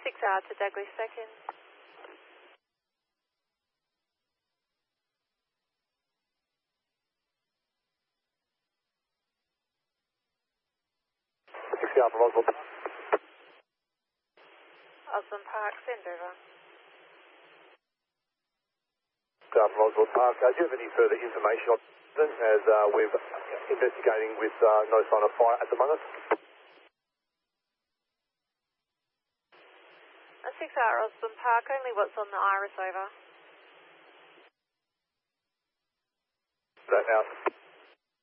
6R to Douglas 2nd. From Osborne Park. Osborne Park, send over. From Osborne Park. Do you have any further information on this as we're investigating with no sign of fire at the moment? 6R Osborne Park, only what's on the Iris over. That out.